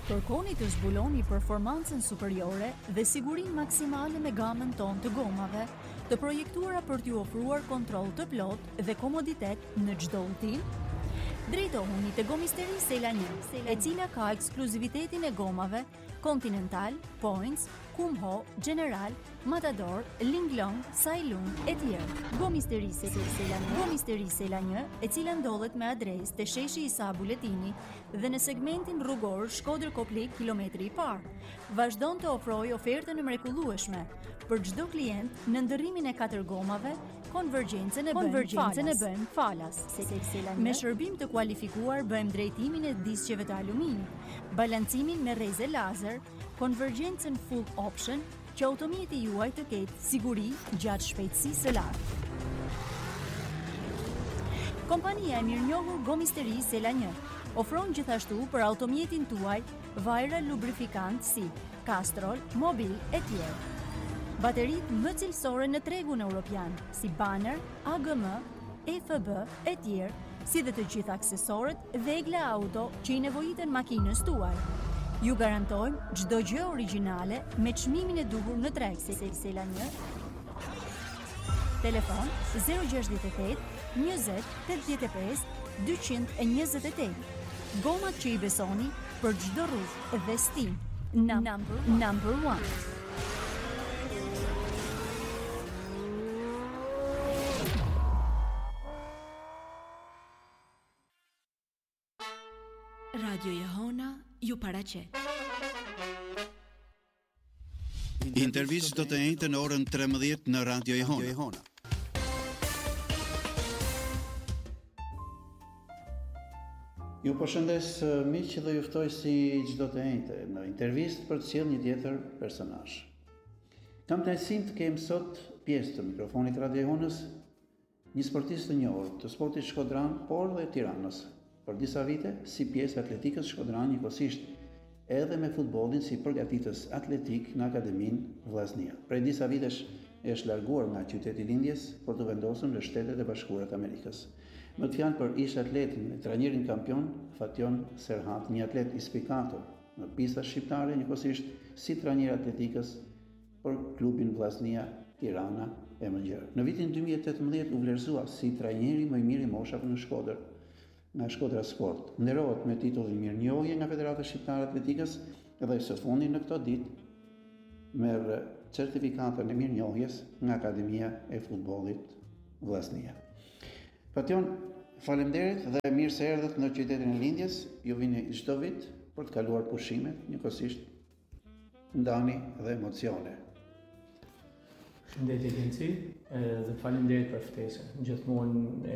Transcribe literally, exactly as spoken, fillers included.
Kërkoni të zbuloni performancën superiore dhe sigurinë maksimale me gamën tonë të gomave, të projektuara për t'ju ofruar kontroll të plotë dhe komoditet në çdo udhtim. Drejtohuni te Gomisteri Sela një, e cila ka ekskluzivitetin e gomave Continental, Points, Kumho, General, Matador, Linglong, Sailung e tjerë. Gomisteri Sela një, Gomisteri Sela një, e cila ndodhet me adresë te sheshi Isa Buletini dhe në segmentin rrugor Shkodër Koplik kilometri i parë. Vazhdon të ofrojë ofertën e mrekullueshme për çdo klient në ndërrimin e katër gomave. Konvergjencën e bëjmë bën falas. Me shërbim të kualifikuar bëjmë drejtimin e disqeve të aluminit, balancimin me rreze lazer, konvergjencën full option, që automjeti juaj të ketë siguri gjatë shpejtësisë së lartë. Kompania e mirënjohur Gomisteri Sela një ofron gjithashtu për automjetin tuaj vajra lubrifikant si Castrol, Mobil e tjerë. Baterit më cilësore në tregun europian, si Banner, A G M, E F B e tjerë, si dhe të gjithë aksesorët Vegla Auto që i nevojiten makinës tuaj. Ju garantojmë çdo gjë origjinale me çmimin e duhur në treg. Sela një. Telefon zero gjashtëdhjetë e tetë, njëzet, tetëdhjetë e pesë, dyqind e njëzet e tetë. Gomat që i besoni për çdo rrugë dhe stim. Number, number one. Radio Jehona ju paraqet. Intervistë do të njëjtë në orën tretëmbëdhjetë në Radio Jehona. Ju përshëndes miq dhe ju ftoj si çdo të njëjtë në intervistë për të sjellë një tjetër personazh. Kam kënaqësinë të kem sot pjesë të mikrofonit Radio Jehonës një sportist të njohur të sportit shkodran, por dhe Tiranës. Për disa vite, si pjesë atletikës shkodran njëkohësisht edhe me futbollin si përgatitës atletik në Akademinë Vllaznia. Prej disa vitesh është larguar nga qyteti i lindjes për të vendosur në Shtetet e Bashkuara të Amerikës. Më të fjalë për ish atletin e trajnerin kampion Fatjon Serhat, një atlet i spikatur në pista shqiptare, njëkohësisht si trajner atletikës për klubin Vllaznia Tirana e Mëngjer. Në vitin dy mijë e tetëmbëdhjetë u vlerësua si trajneri më i mirë i moshave në Shkodër nga Shkodra Sport. Nderohet me titullin mirënjohje nga Federata Shqiptare e Atletikës dhe së fundi në këtë ditë merr certifikatën e mirënjohjes nga Akademia e Futbollit Vllaznia. Fatjon, faleminderit dhe mirë se erdhët në qytetin e lindjes. Ju vini çdo vit për të kaluar pushimet, njëkohësisht ndani dhe emocione. Shëndetje Genci, dhe faleminderit për ftesën. Gjithmonë